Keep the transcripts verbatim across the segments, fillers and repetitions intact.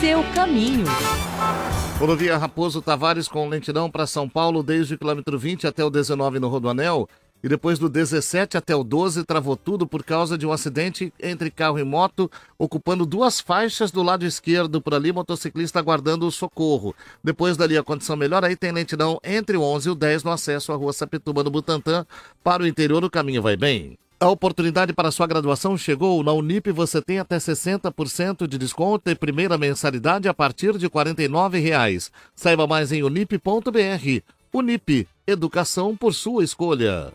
seu caminho. Rodovia Raposo Tavares com lentidão para São Paulo desde o quilômetro vinte até o dezenove no Rodoanel. E depois do dezessete até o doze travou tudo por causa de um acidente entre carro e moto, ocupando duas faixas do lado esquerdo. Por ali, motociclista aguardando o socorro. Depois dali a condição melhor, aí tem lentidão entre o onze e o dez no acesso à rua Sapituba, no Butantã. Para o interior, o caminho vai bem. A oportunidade para sua graduação chegou. Na Unip você tem até sessenta por cento de desconto e primeira mensalidade a partir de quarenta e nove reais. Saiba mais em unip ponto br. Unip, educação por sua escolha.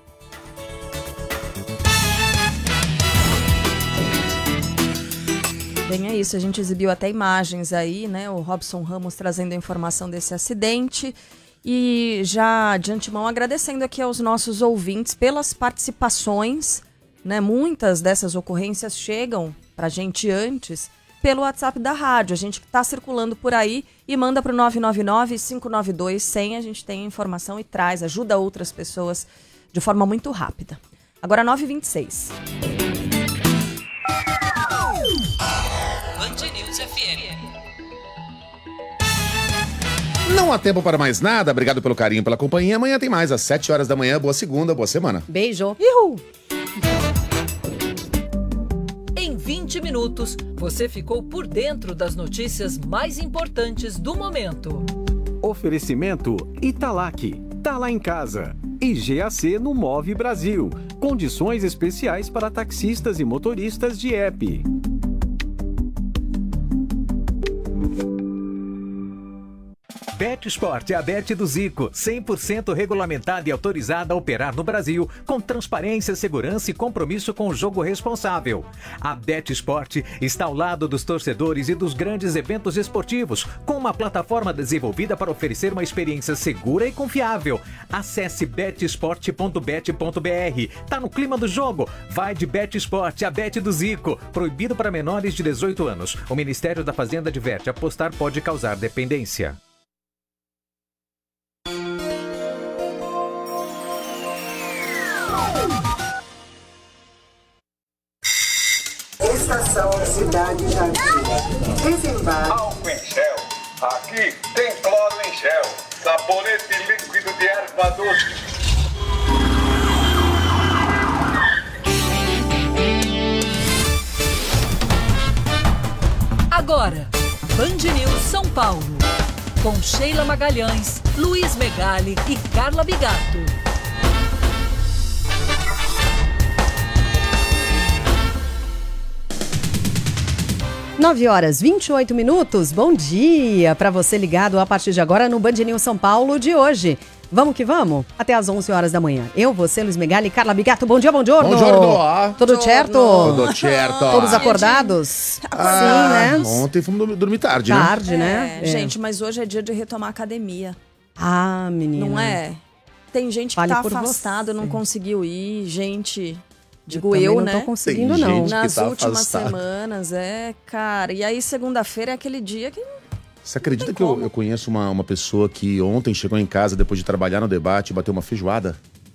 Bem, é isso, a gente exibiu até imagens aí, né, o Robson Ramos trazendo a informação desse acidente e já de antemão agradecendo aqui aos nossos ouvintes pelas participações, né, muitas dessas ocorrências chegam pra gente antes pelo WhatsApp da rádio, a gente está circulando por aí e manda pro nove nove nove, cinco nove dois, cem, a gente tem informação e traz, ajuda outras pessoas de forma muito rápida. Agora nove e vinte e seis. Não há tempo para mais nada. Obrigado pelo carinho, pela companhia. Amanhã tem mais, às sete horas da manhã. Boa segunda, boa semana. Beijo. Ihu. Em vinte minutos, você ficou por dentro das notícias mais importantes do momento. Oferecimento Italac. Tá lá em casa. E G A C no Move Brasil. Condições especiais para taxistas e motoristas de app. BetSport é a Bet do Zico, cem por cento regulamentada e autorizada a operar no Brasil, com transparência, segurança e compromisso com o jogo responsável. A BetSport está ao lado dos torcedores e dos grandes eventos esportivos, com uma plataforma desenvolvida para oferecer uma experiência segura e confiável. Acesse bet sport ponto bet ponto br. Tá no clima do jogo? Vai de BetSport, a Bet do Zico. Proibido para menores de dezoito anos. O Ministério da Fazenda adverte: apostar pode causar dependência. Estação Cidade Jardim. Desembarque. Álcool em gel. Aqui tem cloro em gel. Sabonete líquido de erva doce. Agora, Band News São Paulo. Com Sheila Magalhães, Luiz Megali e Carla Bigato. nove horas e vinte e oito minutos, bom dia para você ligado a partir de agora no Band News São Paulo de hoje. Vamos que vamos? Até às onze horas da manhã. Eu, você, Luiz Megali e Carla Bigato. Bom dia, bom giorno. Bom giorno. Tudo Giorno. certo? Tudo certo. Todos acordados? Ah, Sim, né? Ontem fomos dormir tarde, né? Tarde, né? É, gente, mas hoje é dia de retomar a academia. Ah, menina. Não é? Tem gente que Fale tá por afastado, você. não conseguiu ir. Gente, digo também eu, não né? tô conseguindo, Tem não. gente Nas que tá últimas afastado. semanas, é, cara. E aí, segunda-feira é aquele dia que... Você acredita que eu, eu conheço uma, uma pessoa que ontem chegou em casa depois de trabalhar no debate e bateu uma feijoada?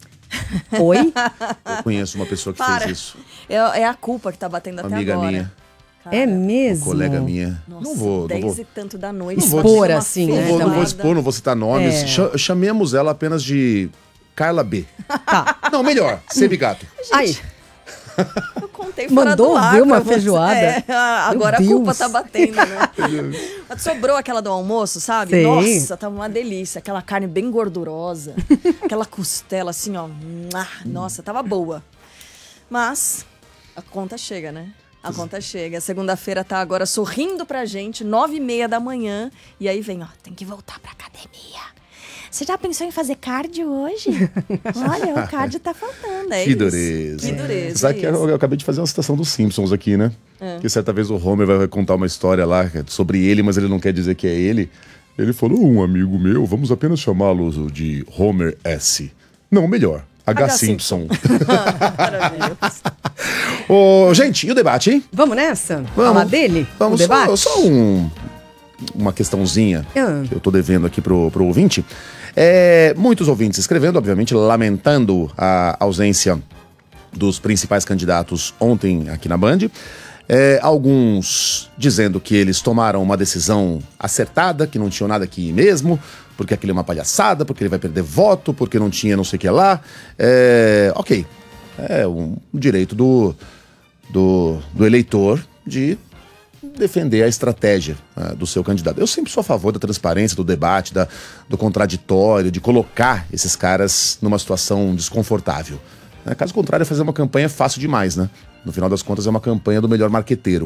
Oi? Eu conheço uma pessoa que Para. fez isso. É, é a culpa que tá batendo Uma até amiga agora. minha, Cara, É mesmo? uma colega minha. Nossa, não vou, não dez vou. e tanto da noite. Não vou expor uma assim, Não né, vou, não também. vou expor, não vou citar nomes. É. Cha- Chamemos ela apenas de Carla B. Tá. Não, melhor, C. Bigato. Aí, Eu contei fora Mandou do ar ver uma pra você. feijoada? É, agora a Meu culpa Deus. tá batendo, né? Mas sobrou aquela do almoço, sabe? Sei. Nossa, tava uma delícia. Aquela carne bem gordurosa. Aquela costela assim, ó. Mua, Nossa, tava boa. Mas a conta chega, né? A conta chega. Segunda-feira tá agora sorrindo pra gente, nove e meia da manhã. E aí vem, ó, tem que voltar pra academia. Você já pensou em fazer cardio hoje? Olha, o cardio tá faltando, é Que isso. dureza. Que dureza, Sabe que é eu, isso. eu acabei de fazer uma citação dos Simpsons aqui, né? É. Que certa vez o Homer vai contar uma história lá sobre ele, mas ele não quer dizer que é ele. Ele falou, um amigo meu, vamos apenas chamá-lo de Homer S. Não, melhor, H. H. Simpson. Maravilhoso. Ô, gente, e o debate, hein? vamos nessa? Vamos. Falar dele? Vamos, o debate? só, só um, uma questãozinha Ah. que eu tô devendo aqui pro, pro ouvinte. É, muitos ouvintes escrevendo, obviamente, lamentando a ausência dos principais candidatos ontem aqui na Band. É, alguns dizendo que eles tomaram uma decisão acertada, que não tinham nada aqui mesmo, porque aquilo é uma palhaçada, porque ele vai perder voto, porque não tinha não sei o que lá. É, ok, é um direito do, do, do eleitor de defender a estratégia uh, do seu candidato. Eu sempre sou a favor da transparência, do debate, da, do contraditório, de colocar esses caras numa situação desconfortável. Uh, caso contrário, fazer uma campanha é fácil demais, né? No final das contas, é uma campanha do melhor marqueteiro.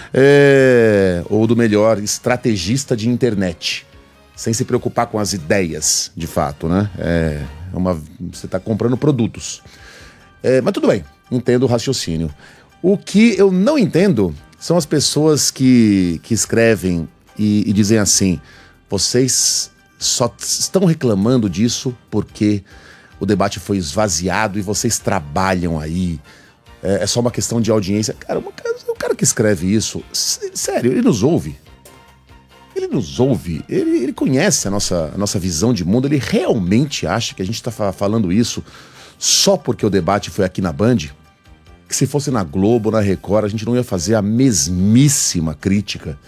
É... Ou do melhor estrategista de internet. Sem se preocupar com as ideias, de fato, né? É uma... Você está comprando produtos. É... Mas tudo bem, entendo o raciocínio. O que eu não entendo são as pessoas que, que escrevem e, e dizem assim: vocês só estão reclamando disso porque o debate foi esvaziado e vocês trabalham aí. É, é só uma questão de audiência. Cara, uma, o cara que escreve isso, sério, ele nos ouve. Ele nos ouve, ele, ele conhece a nossa, a nossa visão de mundo, ele realmente acha que a gente está falando isso só porque o debate foi aqui na Band? Que se fosse na Globo, na Record, a gente não ia fazer a mesmíssima crítica.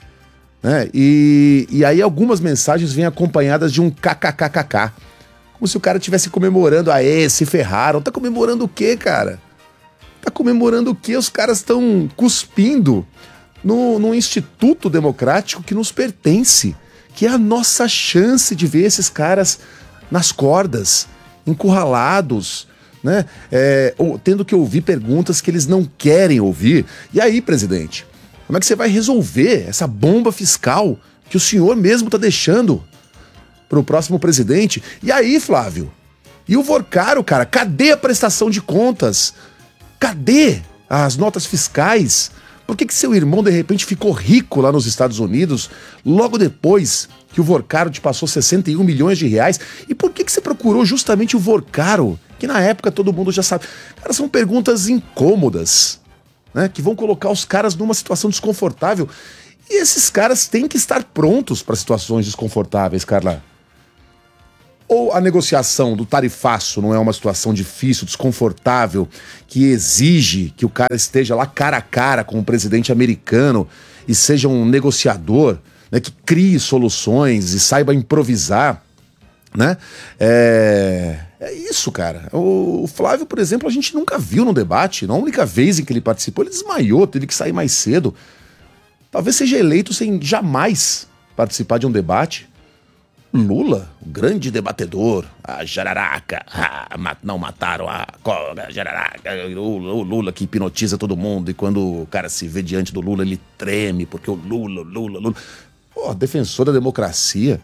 Né? E, e aí algumas mensagens vêm acompanhadas de um kkkk. Como se o cara estivesse comemorando, aê, se ferraram. Tá comemorando o quê, cara? Tá comemorando o quê? Os caras estão cuspindo no, no instituto democrático que nos pertence, que é a nossa chance de ver esses caras nas cordas, encurralados, né? É, ou, tendo que ouvir perguntas que eles não querem ouvir. E aí, presidente, como é que você vai resolver essa bomba fiscal que o senhor mesmo está deixando para o próximo presidente? E aí, Flávio? E o Vorcaro, cara? Cadê a prestação de contas? Cadê as notas fiscais? Por que que seu irmão, de repente, ficou rico lá nos Estados Unidos logo depois que o Vorcaro te passou sessenta e um milhões de reais? E por que que você procurou justamente o Vorcaro, que na época todo mundo já sabe? Cara, são perguntas incômodas, né, que vão colocar os caras numa situação desconfortável. E esses caras têm que estar prontos para situações desconfortáveis, Carla. Ou a negociação do tarifaço não é uma situação difícil, desconfortável, que exige que o cara esteja lá cara a cara com o presidente americano e seja um negociador, né, que crie soluções e saiba improvisar, né? É... é isso, cara. O Flávio, por exemplo, a gente nunca viu no debate. Na única vez em que ele participou, ele desmaiou, teve que sair mais cedo. Talvez seja eleito sem jamais participar de um debate. Lula, o grande debatedor, a jararaca, ah, não mataram a cobra, jararaca, o, o Lula que hipnotiza todo mundo, e quando o cara se vê diante do Lula, ele treme, porque o Lula, Lula, Lula... Pô, defensor da democracia.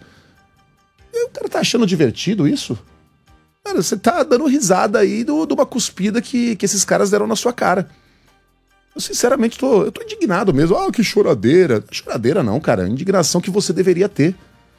E o cara tá achando divertido isso? Cara, você tá dando risada aí do, de uma cuspida que, que esses caras deram na sua cara. Eu sinceramente tô, eu tô indignado mesmo. Ah, que choradeira. Choradeira não, cara. Indignação que você deveria ter.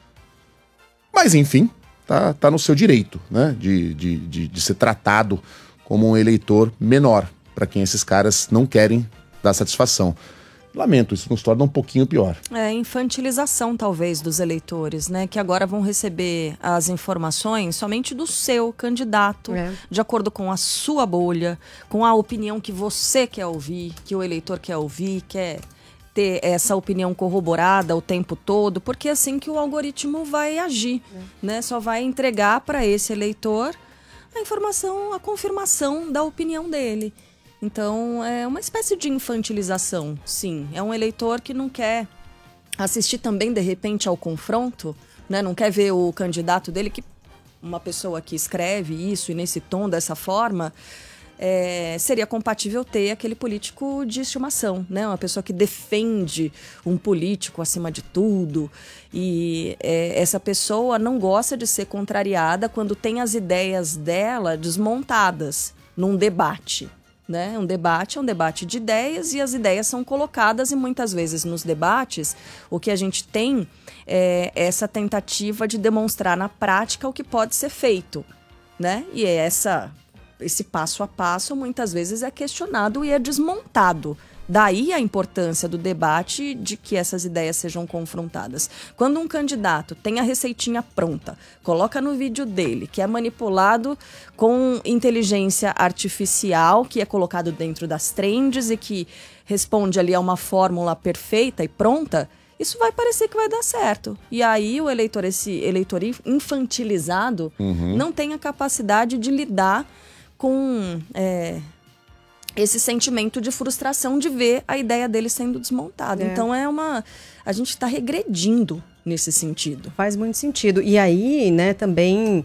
Mas, enfim, tá, tá no seu direito, né, de, de, de, de ser tratado como um eleitor menor, para quem esses caras não querem dar satisfação. Lamento, isso nos torna um pouquinho pior. É, infantilização, talvez, dos eleitores, né, que agora vão receber as informações somente do seu candidato, é. de acordo com a sua bolha, com a opinião que você quer ouvir, que o eleitor quer ouvir, quer... ter essa opinião corroborada o tempo todo, porque é assim que o algoritmo vai agir, é. né? Só vai entregar para esse eleitor a informação, a confirmação da opinião dele. Então, é uma espécie de infantilização, sim. É um eleitor que não quer assistir também, de repente, ao confronto, né? Não quer ver o candidato dele, que uma pessoa que escreve isso e nesse tom, dessa forma... É, seria compatível ter aquele político de estimação, né? Uma pessoa que defende um político acima de tudo. E é, essa pessoa não gosta de ser contrariada quando tem as ideias dela desmontadas num debate. Né? Um debate é um debate de ideias e as ideias são colocadas, e muitas vezes nos debates o que a gente tem é essa tentativa de demonstrar na prática o que pode ser feito. Né? E é essa... esse passo a passo muitas vezes é questionado e é desmontado Daí a importância do debate de que essas ideias sejam confrontadas. Quando um candidato tem a receitinha pronta, coloca no vídeo dele, que é manipulado com inteligência artificial, que é colocado dentro das trends e que responde ali a uma fórmula perfeita e pronta, isso vai parecer que vai dar certo. E aí o eleitor, esse eleitor infantilizado, uhum. não tem a capacidade de lidar com... É, esse sentimento de frustração de ver a ideia dele sendo desmontada. É. Então é uma... A gente está regredindo nesse sentido. Faz muito sentido. E aí, né, também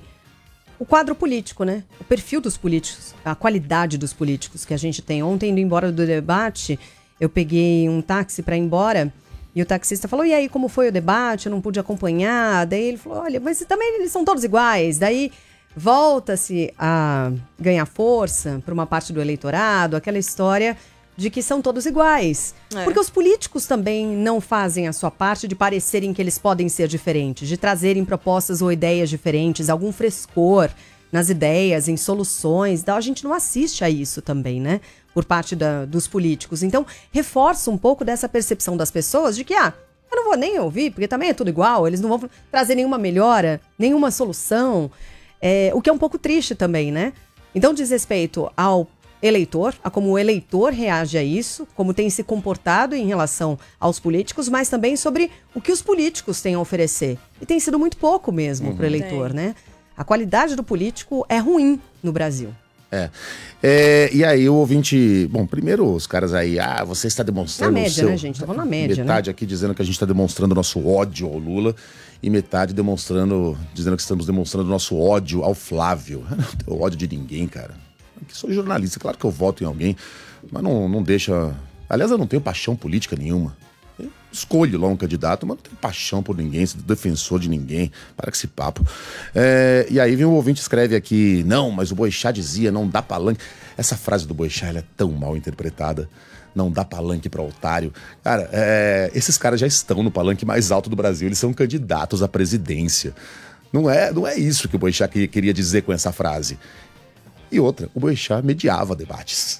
o quadro político, né? O perfil dos políticos, a qualidade dos políticos que a gente tem. Ontem, indo embora do debate, eu peguei um táxi para ir embora e o taxista falou, e aí, como foi o debate? Eu não pude acompanhar. Daí ele falou, olha, mas também eles são todos iguais. Daí... volta-se a ganhar força para uma parte do eleitorado, aquela história de que são todos iguais. É. Porque os políticos também não fazem a sua parte de parecerem que eles podem ser diferentes, de trazerem propostas ou ideias diferentes, algum frescor nas ideias, em soluções. Então, a gente não assiste a isso também, né? Por parte da, dos políticos. Então, reforça um pouco dessa percepção das pessoas de que, ah, eu não vou nem ouvir, porque também é tudo igual, eles não vão trazer nenhuma melhora, nenhuma solução. É, o que é um pouco triste também, né? Então diz respeito ao eleitor, a como o eleitor reage a isso, como tem se comportado em relação aos políticos, mas também sobre o que os políticos têm a oferecer. E tem sido muito pouco mesmo uhum. para o eleitor, né? A qualidade do político é ruim no Brasil. É. é. E aí o ouvinte... Bom, primeiro os caras aí... Ah, você está demonstrando na média, o seu... né, gente? Tá falando na média, Metade né? aqui dizendo que a gente está demonstrando o nosso ódio ao Lula e metade demonstrando... Dizendo que estamos demonstrando o nosso ódio ao Flávio. Eu não tenho ódio de ninguém, cara. Eu sou jornalista. Claro que eu voto em alguém, mas não, não deixa... Aliás, eu não tenho paixão política nenhuma. Eu escolho lá um candidato, mas não tenho paixão por ninguém, sou defensor de ninguém. Para com esse papo. É, e aí vem um ouvinte escreve aqui, não, mas o Boechat dizia, não dá palanque. Essa frase do Boechat, ela é tão mal interpretada. Não dá palanque para otário. Cara, é, esses caras já estão no palanque mais alto do Brasil, eles são candidatos à presidência. Não é, não é isso que o Boechat queria dizer com essa frase. E outra, o Boechat mediava debates.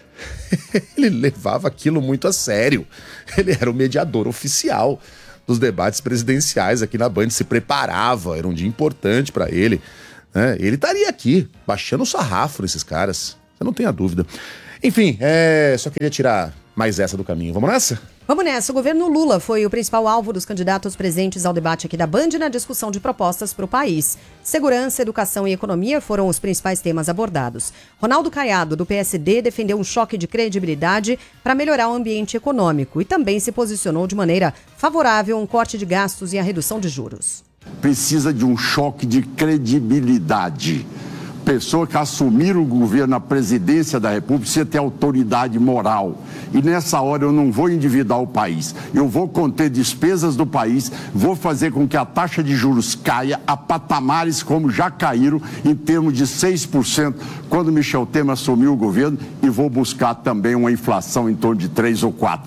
Ele levava aquilo muito a sério. Ele era o mediador oficial dos debates presidenciais aqui na Band, se preparava, era um dia importante para ele. Né? Ele estaria aqui, baixando o sarrafo nesses caras, você não tenha dúvida. Enfim, é, só queria tirar mais essa do caminho. Vamos nessa? Vamos nessa. O governo Lula foi o principal alvo dos candidatos presentes ao debate aqui da Band na discussão de propostas para o país. Segurança, educação e economia foram os principais temas abordados. Ronaldo Caiado, do P S D, defendeu um choque de credibilidade para melhorar o ambiente econômico e também se posicionou de maneira favorável a um corte de gastos e a redução de juros. Precisa de um choque de credibilidade. Pessoa que assumir o governo, a presidência da República, precisa ter autoridade moral. E nessa hora eu não vou endividar o país. Eu vou conter despesas do país, vou fazer com que a taxa de juros caia a patamares como já caíram, em termos de seis por cento, quando Michel Temer assumiu o governo, e vou buscar também uma inflação em torno de três ou quatro.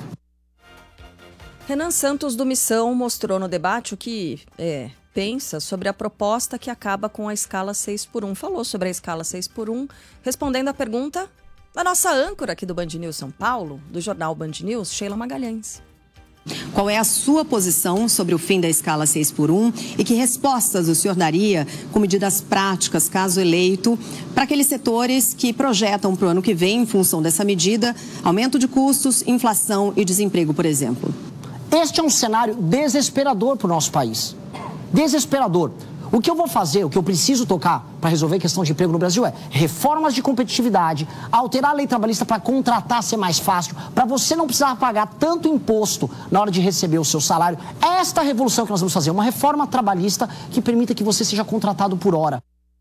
Renan Santos, do Missão, mostrou no debate o que é... pensa sobre a proposta que acaba com a escala seis por um. Falou sobre a escala seis por um, respondendo a pergunta da nossa âncora aqui do Band News São Paulo, do jornal Band News, Sheila Magalhães. Qual é a sua posição sobre o fim da escala seis por um e que respostas o senhor daria com medidas práticas, caso eleito, para aqueles setores que projetam para o ano que vem, em função dessa medida, aumento de custos, inflação e desemprego, por exemplo? Este é um cenário desesperador para o nosso país. Desesperador. O que eu vou fazer, o que eu preciso tocar para resolver a questão de emprego no Brasil é reformas de competitividade, alterar a lei trabalhista para contratar ser mais fácil, para você não precisar pagar tanto imposto na hora de receber o seu salário. É esta revolução que nós vamos fazer, uma reforma trabalhista que permita que você seja contratado por hora.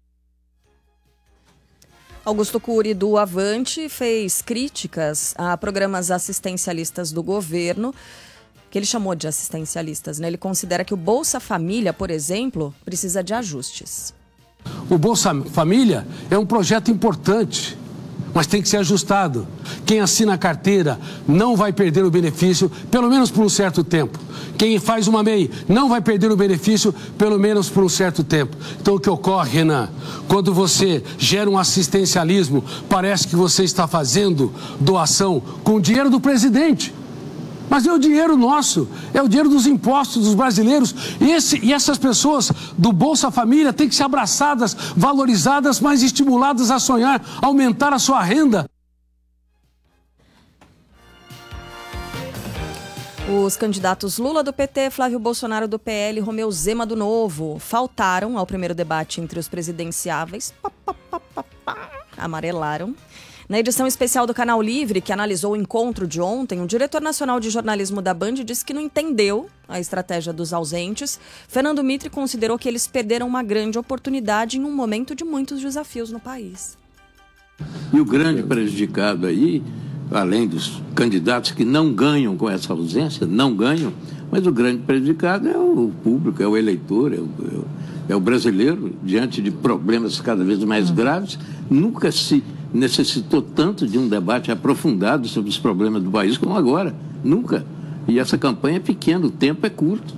Augusto Cury, do Avante, fez críticas a programas assistencialistas do governo, que ele chamou de assistencialistas, né? Ele considera que o Bolsa Família, por exemplo, precisa de ajustes. O Bolsa Família é um projeto importante, mas tem que ser ajustado. Quem assina a carteira não vai perder o benefício, pelo menos por um certo tempo. Quem faz uma M E I não vai perder o benefício, pelo menos por um certo tempo. Então, o que ocorre, Renan, quando você gera um assistencialismo, parece que você está fazendo doação com o dinheiro do presidente. Mas é o dinheiro nosso, é o dinheiro dos impostos dos brasileiros. E, esse, e essas pessoas do Bolsa Família têm que ser abraçadas, valorizadas, mas estimuladas a sonhar, aumentar a sua renda. Os candidatos Lula do P T, Flávio Bolsonaro do P L e Romeu Zema do Novo faltaram ao primeiro debate entre os presidenciáveis. Pá, pá, pá, pá, pá, amarelaram. Na edição especial do Canal Livre, que analisou o encontro de ontem, o diretor nacional de jornalismo da Band disse que não entendeu a estratégia dos ausentes. Fernando Mitre considerou que eles perderam uma grande oportunidade em um momento de muitos desafios no país. E o grande prejudicado aí, além dos candidatos que não ganham com essa ausência, não ganham, mas o grande prejudicado é o público, é o eleitor, é o, é o brasileiro, diante de problemas cada vez mais graves. Nunca se necessitou tanto de um debate aprofundado sobre os problemas do país como agora. Nunca. E essa campanha é pequena, o tempo é curto.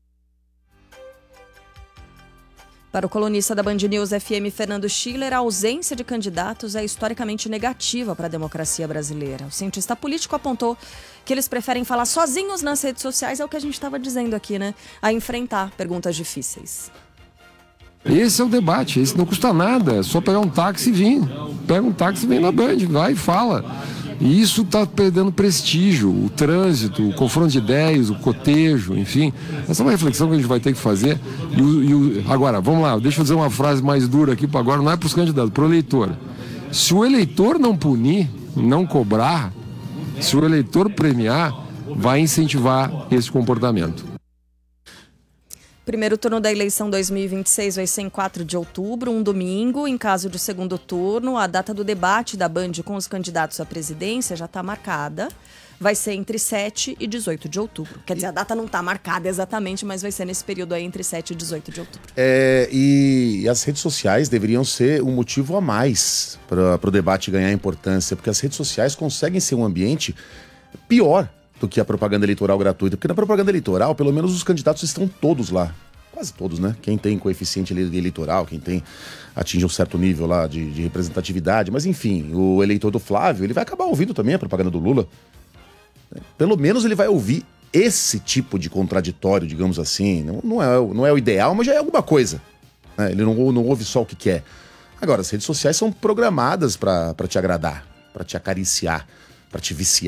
Para o colunista da Band News F M, Fernando Schiller, a ausência de candidatos é historicamente negativa para a democracia brasileira. O cientista político apontou que eles preferem falar sozinhos nas redes sociais, é o que a gente estava dizendo aqui, né? A enfrentar perguntas difíceis. Esse é o debate, esse não custa nada, é só pegar um táxi e vir. Pega um táxi e vem na Band, vai e fala. E isso está perdendo prestígio, o trânsito, o confronto de ideias, o cotejo, enfim. Essa é uma reflexão que a gente vai ter que fazer. E o, e o... Agora, vamos lá, deixa eu dizer uma frase mais dura aqui, agora não é para os candidatos, para o eleitor. Se o eleitor não punir, não cobrar, se o eleitor premiar, vai incentivar esse comportamento. Primeiro turno da eleição dois mil e vinte e seis vai ser em quatro de outubro, um domingo. Em caso de segundo turno, a data do debate da Band com os candidatos à presidência já está marcada. Vai ser entre sete e dezoito de outubro. Quer dizer, a data não está marcada exatamente, mas vai ser nesse período aí entre sete e dezoito de outubro. É, e as redes sociais deveriam ser um motivo a mais para o debate ganhar importância, porque as redes sociais conseguem ser um ambiente pior do que a propaganda eleitoral gratuita. Porque na propaganda eleitoral, pelo menos os candidatos estão todos lá. Quase todos, né? Quem tem coeficiente eleitoral, quem tem atinge um certo nível lá de, de representatividade. Mas enfim, o eleitor do Flávio, ele vai acabar ouvindo também a propaganda do Lula. Pelo menos ele vai ouvir esse tipo de contraditório, digamos assim. Não, não, é, não é o ideal, mas já é alguma coisa. Né? Ele não, não ouve só o que quer. Agora, as redes sociais são programadas para te agradar, para te acariciar, para te viciar.